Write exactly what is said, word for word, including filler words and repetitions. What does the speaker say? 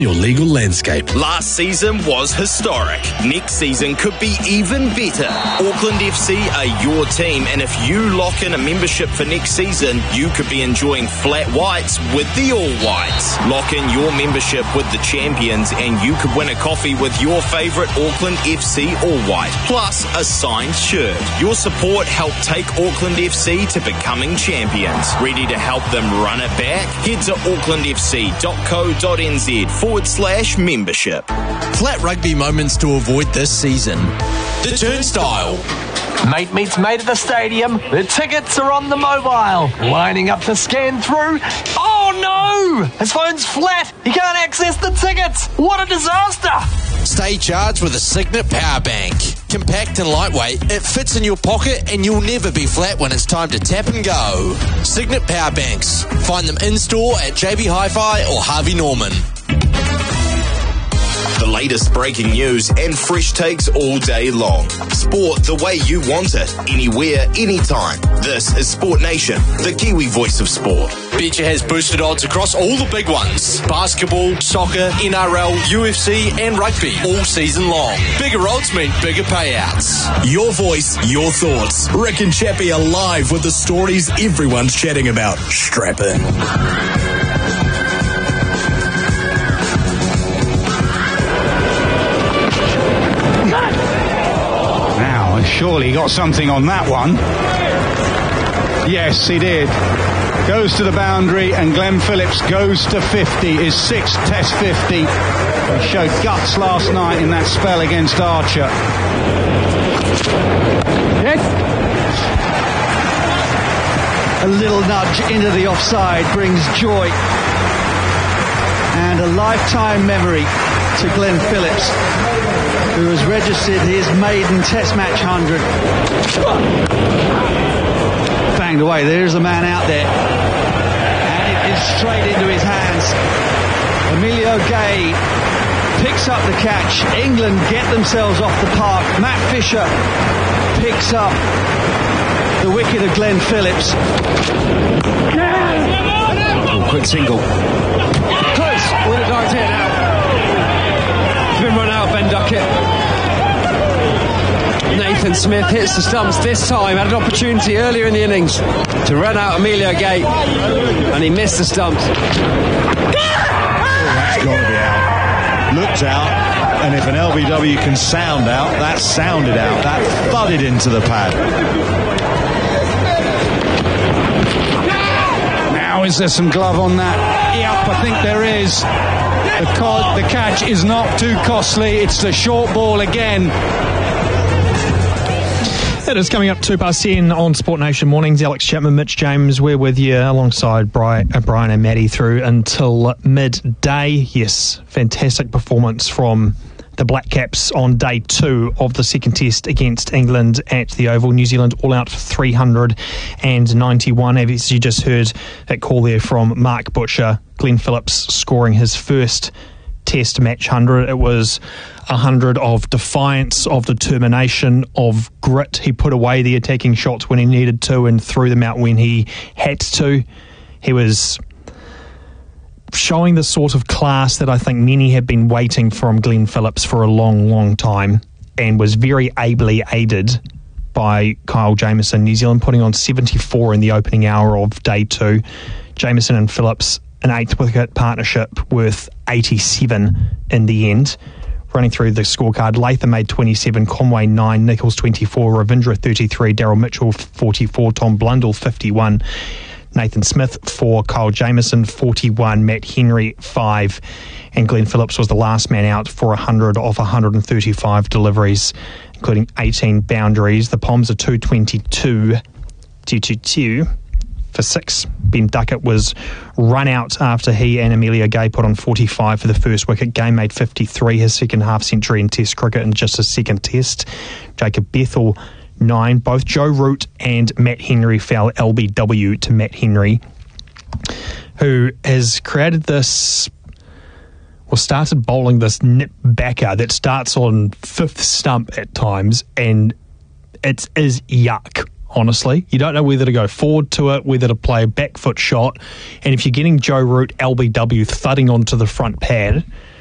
your legal landscape. Last season was historic. Next season could be even better. Auckland F C are your team, and if you lock in a membership for next season, you could be enjoying flat whites with the All Whites. Lock in your membership with the champions, and you could win a coffee with your favourite Auckland F C All White, plus a signed shirt. Your support helped take Auckland F C to becoming champions. Ready to help them run it back? Head to aucklandfc.co.nz forward slash membership. Flat rugby moments to avoid this season. The Turnstile. Mate meets mate at the stadium. The tickets are on the mobile. Lining up to scan through. Oh no! His phone's flat. He can't access the tickets. What a disaster! Stay charged with a Signet Power Bank. Compact and lightweight, it fits in your pocket and you'll never be flat when it's time to tap and go. Signet Power Banks. Find them in-store at J B Hi-Fi or Harvey Norman. The latest breaking news and fresh takes all day long. Sport the way you want it, anywhere, anytime. This is Sport Nation, the Kiwi voice of sport. Betcha has boosted odds across all the big ones. Basketball, soccer, N R L, U F C and rugby all season long. Bigger odds mean bigger payouts. Your voice, your thoughts. Rick and Chappie are live with the stories everyone's chatting about. Strap in. Surely he got something on that one. Yes, he did. Goes to the boundary, and Glenn Phillips goes to fifty, his sixth Test fifty. He showed guts last night in that spell against Archer. Yes. A little nudge into the offside brings joy and a lifetime memory to Glenn Phillips, who has registered his maiden Test match one hundred. Banged away. There's the man out there. And it is straight into his hands. Emilio Gay picks up the catch. England get themselves off the park. Matt Fisher picks up the wicket of Glenn Phillips. Oh, quick single. Close. With a direct hit now. Been run out, Ben Duckett. Nathan Smith hits the stumps this time. Had an opportunity earlier in the innings to run out Emilio Gate, and he missed the stumps. Oh, that's got to be out. Looked out, and if an L B W can sound out, that sounded out. That thudded into the pad. Now, is there some glove on that? Yep, I think there is. The, co- the catch is not too costly. It's the short ball again. It is coming up two past ten on Sport Nation Mornings. Alex Chapman, Mitch James, we're with you alongside Brian, uh, Brian and Maddie through until midday. Yes, fantastic performance from the Black Caps on day two of the second test against England at the Oval. New Zealand all out for three hundred ninety-one. As you just heard that call there from Mark Butcher, Glenn Phillips scoring his first test match one hundred. It was a hundred of defiance, of determination, of grit. He put away the attacking shots when he needed to and threw them out when he had to. He was showing the sort of class that I think many have been waiting from Glenn Phillips for a long, long time, and was very ably aided by Kyle Jamieson. New Zealand putting on seventy-four in the opening hour of day two. Jamieson and Phillips, an eighth wicket partnership worth eighty-seven in the end. Running through the scorecard, Latham made twenty-seven, Conway nine, Nichols twenty-four, Ravindra thirty-three, Daryl Mitchell forty-four, Tom Blundell fifty-one, Nathan Smith four, Kyle Jamieson forty-one, Matt Henry five, and Glenn Phillips was the last man out for one hundred of one hundred thirty-five deliveries, including eighteen boundaries. The Poms are two twenty-two, two twenty-two for six. Ben Duckett was run out after he and Emilio Gay put on forty-five for the first wicket. Gay made fifty-three, his second half century in Test cricket in just his second Test. Jacob Bethel nine. Both Joe Root and Matt Henry fell L B W to Matt Henry, who has created this, or started bowling this nip backer that starts on fifth stump at times, and it is yuck honestly. You don't know whether to go forward to it, whether to play a back foot shot. And if you're getting Joe Root L B W thudding onto the front pad,